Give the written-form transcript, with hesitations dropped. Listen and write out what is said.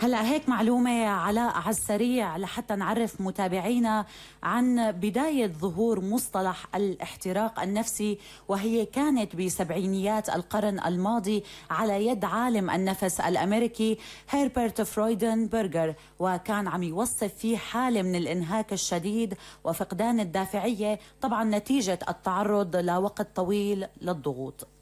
هلأ هيك معلومة علاء على السريع لحتى نعرف متابعينا عن بداية ظهور مصطلح الاحتراق النفسي، وهي كانت بسبعينيات القرن الماضي على يد عالم النفس الأمريكي هيربرت فرويدنبرغر، وكان عم يوصف فيه حالة من الإنهاك الشديد وفقدان الدافعية، طبعا نتيجة التعرض لوقت طويل للضغوط.